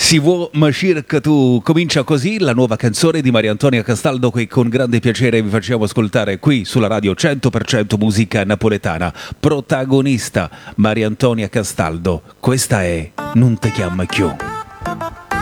Si vuò macir che tu comincia così, la nuova canzone di Maria Antonia Castaldo che con grande piacere vi facciamo ascoltare qui sulla radio 100% musica napoletana. Protagonista Maria Antonia Castaldo, questa è Non te chiama più.